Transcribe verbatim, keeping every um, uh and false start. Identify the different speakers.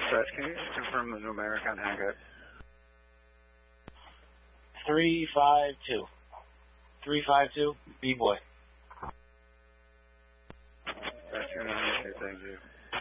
Speaker 1: Dispatch, can you confirm the numeric on Hancock?
Speaker 2: three five two. three five two, B-boy.
Speaker 1: Dispatch, you're on. Okay, thank you.